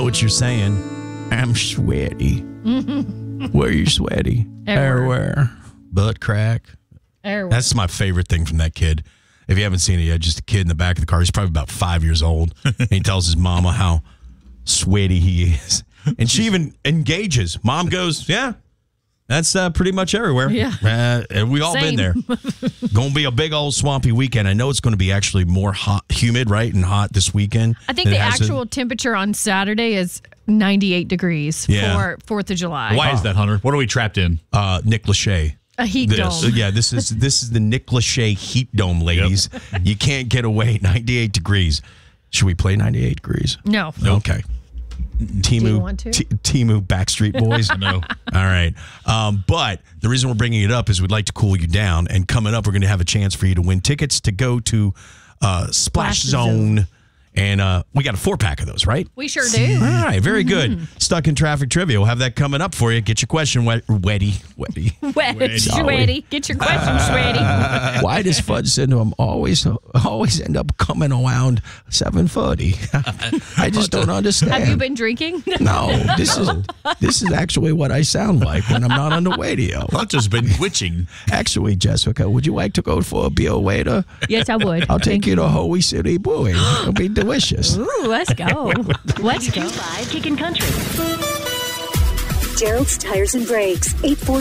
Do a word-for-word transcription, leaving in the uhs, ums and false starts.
what you're saying. I'm sweaty. Where are you sweaty? Everywhere. Butt crack. Everywhere. That's my favorite thing from that kid. If you haven't seen it yet, just a kid in the back of the car. He's probably about five years old. And he tells his mama how sweaty he is. And she even engages. Mom goes, yeah, that's uh, pretty much everywhere. Yeah. Uh, and we all Same. been there. Going to be a big old swampy weekend. I know it's going to be actually more hot, humid, right, and hot this weekend. I think than the it has been. actual temperature on Saturday is ninety-eight degrees Yeah. for fourth of July. Why is that, Hunter? What are we trapped in? Uh, Nick Lachey. A heat This. dome. Yeah, this is this is the Nick Lachey heat dome, ladies. You can't get away. ninety-eight degrees. Should we play ninety-eight degrees? No. Okay. Timu, Do you want to? T- Timu Backstreet Boys? No. All right. Um, but the reason we're bringing it up is we'd like to cool you down. And coming up, we're going to have a chance for you to win tickets to go to uh, Splash, Splash Zone. Zone. And uh, we got a four-pack of those, right? We sure do. All right, very Mm-hmm. good. Stuck in Traffic Trivia. We'll have that coming up for you. Get your question wet, wetty, wetty. Wet, sweaty. Get your question sweaty. Why does Fudge Syndrome always always end up coming around seven thirty? I just don't understand. Have you been drinking? No, this is this is actually what I sound like when I'm not on the radio. Hunter's been glitching. Actually, Jessica, would you like to go for a beer later? Yes, I would. I'll take you to Holy City Brewing. It'll be delicious. Ooh, let's go. Let's go. Five Kickin' Country. Gerald's Tires and Brakes, eight four.